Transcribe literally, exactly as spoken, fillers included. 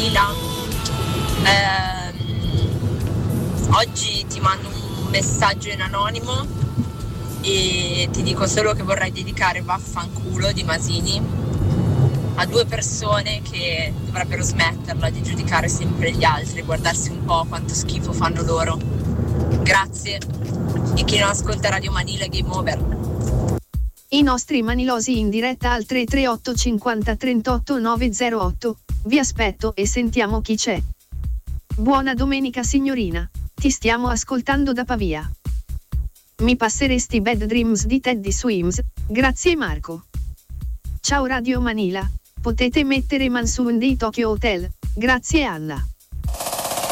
Manila. Eh, oggi ti mando un messaggio in anonimo e ti dico solo che vorrei dedicare Vaffanculo di Masini a due persone che dovrebbero smetterla di giudicare sempre gli altri, guardarsi un po' quanto schifo fanno loro. Grazie. E chi non ascolta Radio Manila, game over. I nostri manilosi in diretta al tre tre otto cinquanta trentotto novecentotto. Vi aspetto e sentiamo chi c'è. Buona domenica signorina, ti stiamo ascoltando da Pavia. Mi passeresti Bad Dreams di Teddy Swims? Grazie Marco. Ciao Radio Manila, potete mettere Mansoon di Tokyo Hotel? Grazie Anna.